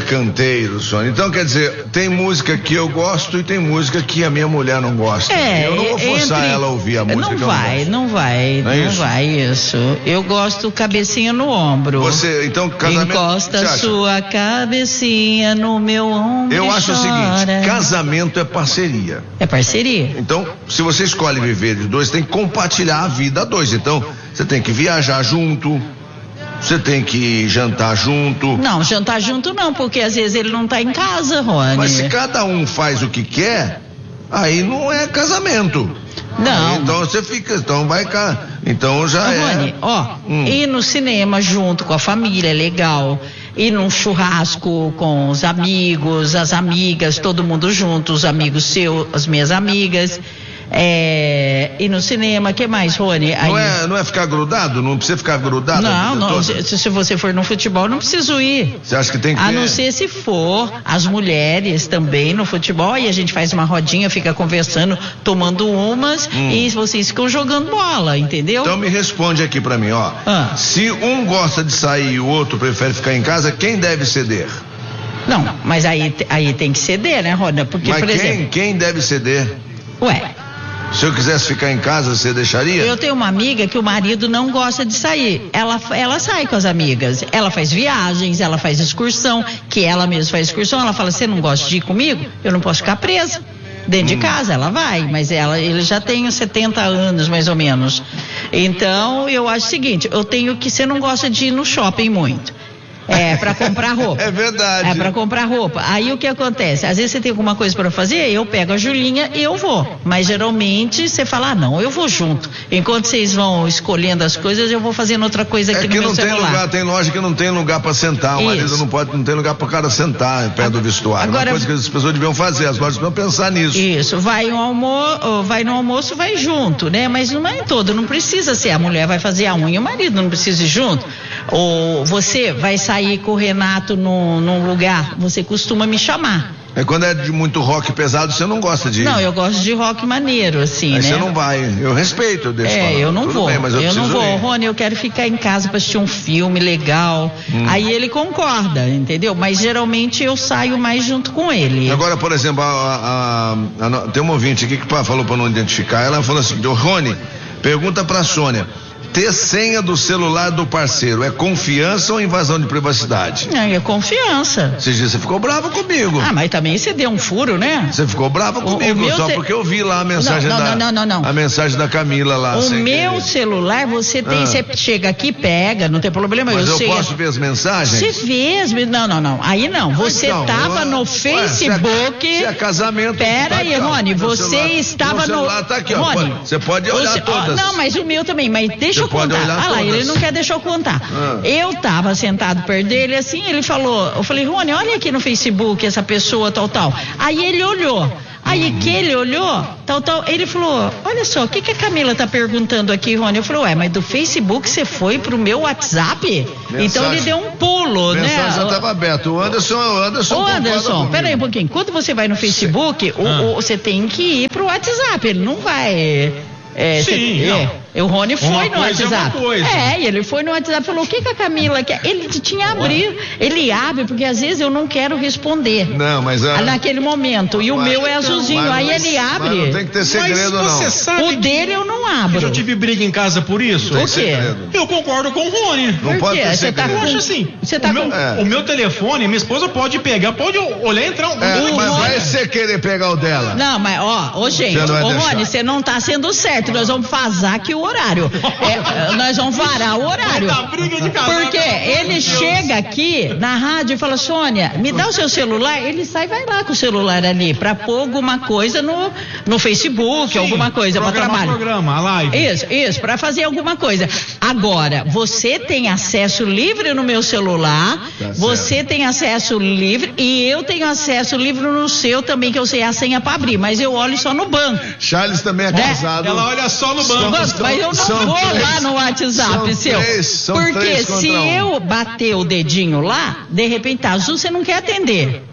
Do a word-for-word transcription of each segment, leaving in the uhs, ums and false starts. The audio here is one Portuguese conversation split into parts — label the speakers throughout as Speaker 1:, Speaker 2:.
Speaker 1: canteiro, Sônia. Então, quer dizer, tem música que eu gosto e tem música que a minha mulher não gosta.
Speaker 2: É,
Speaker 1: eu não vou forçar entre... ela a ouvir a música
Speaker 2: não
Speaker 1: que eu
Speaker 2: vai,
Speaker 1: gosto.
Speaker 2: Não vai, não,
Speaker 1: não é
Speaker 2: não
Speaker 1: isso?
Speaker 2: vai isso. Eu gosto cabecinha no ombro.
Speaker 1: Você, então, casamento...
Speaker 2: Encosta sua cabecinha no meu ombro.
Speaker 1: Eu
Speaker 2: e
Speaker 1: acho
Speaker 2: chora.
Speaker 1: o seguinte, casamento é parceria.
Speaker 2: É parceria.
Speaker 1: Então, se você escolhe viver de dois, tem que compartilhar a vida a dois. Então, você tem que viajar junto, você tem que jantar junto.
Speaker 2: Não, jantar junto não, porque às vezes ele não tá em casa, Rony.
Speaker 1: Mas se cada um faz o que quer, aí não é casamento.
Speaker 2: Não.
Speaker 1: Aí, então você fica, então vai cá. Então já
Speaker 2: Ô,
Speaker 1: é.
Speaker 2: Rony, ó, hum. ir no cinema junto com a família é legal. Ir num churrasco com os amigos, as amigas, todo mundo junto, os amigos seus, as minhas amigas. É, ir no cinema, que mais, Rony? Aí...
Speaker 1: Não, é, não é ficar grudado? Não precisa ficar grudado?
Speaker 2: Não, não, se, se você for no futebol, não preciso ir.
Speaker 1: Você acha que tem que
Speaker 2: A
Speaker 1: ter...
Speaker 2: não ser se for as mulheres também no futebol, e a gente faz uma rodinha, fica conversando, tomando umas, hum. e vocês ficam jogando bola, entendeu?
Speaker 1: Então me responde aqui pra mim, ó.
Speaker 2: Ah.
Speaker 1: Se um gosta de sair e o outro prefere ficar em casa, quem deve ceder?
Speaker 2: Não, mas aí, aí tem que ceder, né, Roda? Porque,
Speaker 1: mas
Speaker 2: por
Speaker 1: quem,
Speaker 2: exemplo...
Speaker 1: quem deve ceder?
Speaker 2: Ué...
Speaker 1: Se eu quisesse ficar em casa, você deixaria?
Speaker 2: Eu tenho uma amiga que o marido não gosta de sair. Ela, ela sai com as amigas. Ela faz viagens, ela faz excursão, que ela mesma faz excursão. Ela fala, você não gosta de ir comigo? Eu não posso ficar presa. Dentro hum. de casa, ela vai, mas ela, ele já tem setenta anos, mais ou menos. Então, eu acho o seguinte, eu tenho que, você não gosta de ir no shopping muito. É, pra comprar roupa.
Speaker 1: É verdade.
Speaker 2: É pra comprar roupa. Aí o que acontece? Às vezes você tem alguma coisa pra fazer, eu pego a Julinha e eu vou. Mas geralmente você fala, ah, não, eu vou junto. Enquanto vocês vão escolhendo as coisas, eu vou fazendo outra coisa aqui
Speaker 1: é que
Speaker 2: no meu
Speaker 1: não
Speaker 2: celular.
Speaker 1: Tem lugar, tem loja que não tem lugar pra sentar. O marido não pode, não tem lugar pro cara sentar perto do vestuário.
Speaker 2: Agora,
Speaker 1: uma coisa que as pessoas deviam fazer, as lojas deviam pensar nisso.
Speaker 2: Isso, vai, um almo, vai no almoço, vai junto, né? Mas não é em todo, não precisa ser. A mulher vai fazer a unha, o marido não precisa ir junto. Ou você vai sair com o Renato num, num lugar, você costuma me chamar.
Speaker 1: É quando é de muito rock pesado, você não gosta de ir?
Speaker 2: Não, eu gosto de rock maneiro, assim,
Speaker 1: aí
Speaker 2: né?
Speaker 1: Você não vai, eu respeito, eu deixo
Speaker 2: É,
Speaker 1: falar.
Speaker 2: eu não
Speaker 1: Tudo
Speaker 2: vou,
Speaker 1: bem, mas eu,
Speaker 2: eu não vou,
Speaker 1: ir.
Speaker 2: Rony, eu quero ficar em casa pra assistir um filme legal, hum. aí ele concorda, entendeu? Mas geralmente eu saio mais junto com ele.
Speaker 1: Agora, por exemplo, a, a, a, a, tem uma ouvinte aqui que falou pra não identificar, ela falou assim, Rony, pergunta pra Sônia, ter senha do celular do parceiro é confiança ou invasão de privacidade?
Speaker 2: Não, é confiança.
Speaker 1: Esses dias você ficou bravo comigo.
Speaker 2: Ah, mas também você deu um furo, né?
Speaker 1: Você ficou brava comigo, o só te... porque eu vi lá a mensagem
Speaker 2: não, não,
Speaker 1: da...
Speaker 2: Não, não, não, não.
Speaker 1: A mensagem da Camila lá.
Speaker 2: O meu querer. celular, você tem, ah. você chega aqui, pega, não tem problema.
Speaker 1: Mas
Speaker 2: eu,
Speaker 1: eu
Speaker 2: sei,
Speaker 1: posso ver as mensagens?
Speaker 2: Você vê, não, não, não. Aí não, você então, tava eu... no Facebook... Ué, se, é,
Speaker 1: se é casamento...
Speaker 2: Pera
Speaker 1: tá
Speaker 2: aí,
Speaker 1: aqui,
Speaker 2: Rony, você
Speaker 1: celular,
Speaker 2: estava no...
Speaker 1: celular tá aqui, Rony, ó, você pode olhar
Speaker 2: você,
Speaker 1: todas.
Speaker 2: Ó, não, mas o meu também, mas deixa
Speaker 1: você
Speaker 2: eu contar. Ah lá, ele não quer deixar eu contar. Ah. Eu tava sentado perto dele, assim, ele falou, eu falei, Rony, olha aqui no Facebook essa pessoa, tal, tal. Aí ele olhou. Aí que ele olhou, tal, tal, ele falou, olha só, o que que a Camila tá perguntando aqui, Rony? Eu falei, ué, mas do Facebook você foi pro meu WhatsApp? Mensagem. Então ele deu um pulo,
Speaker 1: Mensagem
Speaker 2: né?
Speaker 1: já tava aberto. O Anderson, o Anderson.
Speaker 2: Ô Anderson, peraí um pouquinho. Quando você vai no Facebook, o, ah. o, você tem que ir pro WhatsApp, ele não vai... É,
Speaker 3: Sim,
Speaker 2: cê, é, o Rony foi
Speaker 3: uma
Speaker 2: no
Speaker 3: coisa
Speaker 2: WhatsApp.
Speaker 3: É, uma coisa.
Speaker 2: é, ele foi no WhatsApp e falou, o que que a Camila quer? Ele tinha abrir, ele abre, porque às vezes eu não quero responder.
Speaker 1: Não, mas... É...
Speaker 2: naquele momento, e o
Speaker 1: mas,
Speaker 2: meu é azulzinho,
Speaker 1: mas,
Speaker 2: aí
Speaker 1: mas,
Speaker 2: ele abre.
Speaker 1: Mas não tem que ter segredo,
Speaker 3: mas você
Speaker 1: não.
Speaker 3: Sabe
Speaker 2: o dele eu não abro.
Speaker 3: Eu já tive briga em casa por isso.
Speaker 2: Por quê?
Speaker 3: Eu concordo com o Rony.
Speaker 1: Não
Speaker 2: por
Speaker 1: pode
Speaker 2: quê?
Speaker 1: ter
Speaker 2: Você tá
Speaker 1: segredo.
Speaker 2: com...
Speaker 3: Eu acho assim,
Speaker 2: você tá
Speaker 3: o, meu,
Speaker 2: com...
Speaker 3: é. o meu telefone, minha esposa pode pegar, pode olhar e entrar... Um...
Speaker 1: É,
Speaker 3: Um...
Speaker 1: mas
Speaker 2: Rony...
Speaker 1: vai você querer pegar o dela.
Speaker 2: Não, mas ó, ô gente, ô Rony, você não tá sendo certo, nós vamos vazar aqui o horário. É, nós vamos varar o horário. Porque ele chega aqui na rádio e fala, Sônia, me dá o seu celular. Ele sai e vai lá com o celular ali pra pôr alguma coisa no, no Facebook, Sim, alguma coisa pra trabalhar.
Speaker 3: Programa, a live.
Speaker 2: Isso, isso, pra fazer alguma coisa. Agora, você tem acesso livre no meu celular, tá você certo. tem acesso livre e eu tenho acesso livre no seu também, que eu sei a senha pra abrir, mas eu olho só no banco.
Speaker 1: Charles também é casado.
Speaker 3: Ela olha só no banco.
Speaker 2: Mas, mas eu não
Speaker 1: são
Speaker 2: vou
Speaker 1: três,
Speaker 2: lá no WhatsApp seu.
Speaker 1: Três,
Speaker 2: porque
Speaker 1: três
Speaker 2: se
Speaker 1: um.
Speaker 2: eu bater o dedinho lá, de repente tá azul, você não quer atender.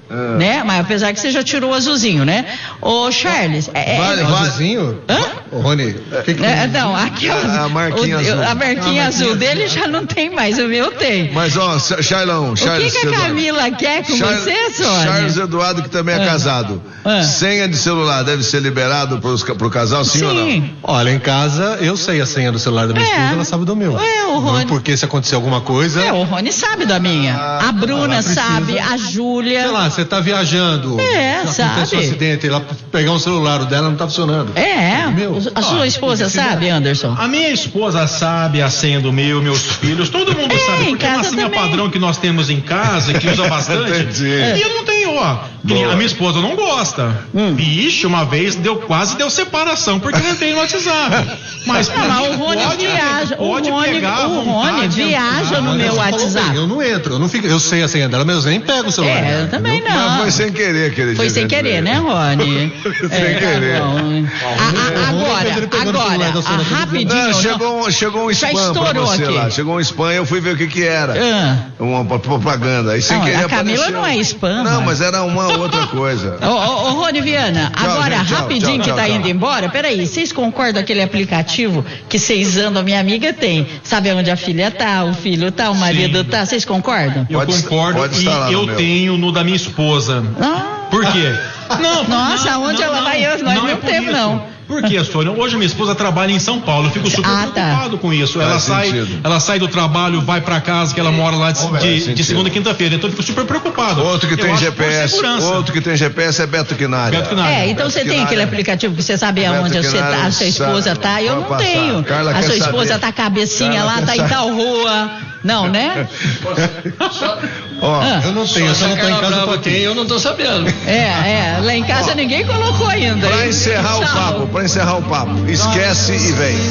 Speaker 2: É. Né? Mas apesar que você já tirou o azulzinho, né? Ô, Charles. É,
Speaker 4: vale,
Speaker 2: é...
Speaker 4: azulzinho?
Speaker 2: Hã?
Speaker 4: Ô, Rony. Que que...
Speaker 2: É, não, aqui
Speaker 1: a, a marquinha
Speaker 2: o,
Speaker 1: azul.
Speaker 2: A marquinha
Speaker 1: a
Speaker 2: azul
Speaker 1: marquinha
Speaker 2: dele
Speaker 1: azul.
Speaker 2: já não tem mais, o meu tem.
Speaker 1: Mas, ó, Charlão, Charles.
Speaker 2: O que, que a Camila quer com
Speaker 1: Char...
Speaker 2: você, Sônia?
Speaker 1: Charles Eduardo, que também é
Speaker 2: ah.
Speaker 1: casado.
Speaker 2: Ah.
Speaker 1: Senha de celular deve ser liberado pros, pro casal, sim, sim ou não?
Speaker 4: Olha, em casa eu sei a senha do celular da minha
Speaker 2: é.
Speaker 4: esposa, ela sabe do meu.
Speaker 2: É, o Rony.
Speaker 4: Porque se acontecer alguma coisa.
Speaker 2: É, o Rony sabe da minha. Ah, a Bruna sabe, a Júlia.
Speaker 4: Sei lá, você tá viajando.
Speaker 2: É, sabe.
Speaker 4: Acontece um acidente, ela pegar um celular, o dela não tá funcionando.
Speaker 2: É,
Speaker 4: meu.
Speaker 2: A sua
Speaker 3: ah,
Speaker 2: esposa sabe, Anderson?
Speaker 3: A minha esposa sabe a senha do meu, meus filhos, todo mundo
Speaker 2: é,
Speaker 3: sabe. Porque é uma senha
Speaker 2: também.
Speaker 3: padrão que nós temos em casa, que usa bastante. E eu não tenho, ó. A minha esposa não gosta. Hum. Bicho, uma vez deu, quase deu separação, porque eu entrei no WhatsApp. Mas,
Speaker 2: não, mas o Rony
Speaker 3: pode,
Speaker 2: viaja.
Speaker 3: Pode
Speaker 2: o Rony,
Speaker 3: pegar
Speaker 2: o Rony viaja no meu WhatsApp.
Speaker 4: Eu não entro, eu não fico, eu sei a senha dela, mas eu nem pego o celular.
Speaker 2: É, eu também não.
Speaker 1: Mas foi sem querer, querido.
Speaker 2: Foi sem querer, né, Rony?
Speaker 1: sem é, querer.
Speaker 2: Tá agora, agora, a, rapidinho.
Speaker 1: Não, chegou, chegou um spam pra você aqui. Lá. Chegou um spam, eu fui ver o que que era.
Speaker 2: Ah.
Speaker 1: Uma propaganda. Aí sem
Speaker 2: não,
Speaker 1: querer
Speaker 2: a Camila
Speaker 1: apareceu.
Speaker 2: não é spam.
Speaker 1: Não, mas era uma outra coisa.
Speaker 2: Ô, ô, ô Rony Viana, tchau, agora, gente, rapidinho tchau, tchau, que tá tchau. indo embora. Peraí, vocês concordam com aquele aplicativo que vocês andam, a minha amiga tem? Sabe onde a filha tá, o filho tá, o marido Sim. tá? Vocês concordam?
Speaker 3: Eu
Speaker 2: pode,
Speaker 3: concordo
Speaker 1: pode
Speaker 3: e eu
Speaker 1: no
Speaker 3: tenho no da minha esposa.
Speaker 2: Ah.
Speaker 3: Por quê? Não,
Speaker 2: Nossa,
Speaker 3: não,
Speaker 2: onde
Speaker 3: não,
Speaker 2: ela
Speaker 3: não,
Speaker 2: vai, nós não, não temos, não.
Speaker 3: Por quê, Sônia? Hoje minha esposa trabalha em São Paulo, eu fico super
Speaker 2: ah,
Speaker 3: preocupado
Speaker 2: tá.
Speaker 3: com isso. Ela sai, ela sai do trabalho, vai pra casa, que ela mora lá de, oh, de, de segunda e quinta-feira, então eu fico super preocupado.
Speaker 1: Outro que eu tem G P S, outro que tem G P S é Beto Quinária.
Speaker 3: Beto Quinária.
Speaker 2: É, então
Speaker 3: Beto
Speaker 2: você
Speaker 3: Quinária.
Speaker 2: tem aquele aplicativo que você sabe aonde você tá, a sua esposa tá, eu não
Speaker 1: passar.
Speaker 2: tenho.
Speaker 1: Carla
Speaker 2: a sua esposa
Speaker 1: saber.
Speaker 2: tá cabecinha
Speaker 1: Carla
Speaker 2: lá, tá em tal rua. Não, né?
Speaker 4: Ó, ah. eu não tenho, eu só não tô em casa porque
Speaker 5: eu não tô sabendo.
Speaker 2: É, é, lá em casa ninguém colocou ainda.
Speaker 1: Pra encerrar o papo, pra encerrar o papo, esquece e vem.